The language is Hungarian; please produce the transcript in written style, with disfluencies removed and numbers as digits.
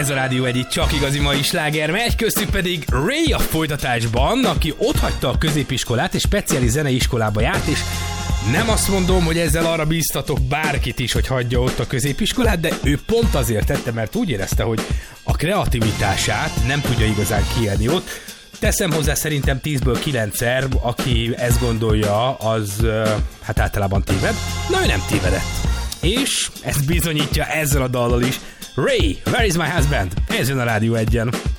Ez a Rádió egy csak igazi mai sláger megy, köztük pedig Ray a folytatásban, aki otthagyta a középiskolát és speciális zeneiskolába járt, és nem azt mondom, hogy ezzel arra bíztatok bárkit is, hogy hagyja ott a középiskolát, de ő pont azért tette, mert úgy érezte, hogy a kreativitását nem tudja igazán kiélni ott. Teszem hozzá, szerintem 10-ből 9-szer, aki ezt gondolja, az hát általában téved. Na, ő nem tévedett. És ezt bizonyítja ezzel a dallal is. Ray, Where is my husband? Ez jön a Rádió 1-en.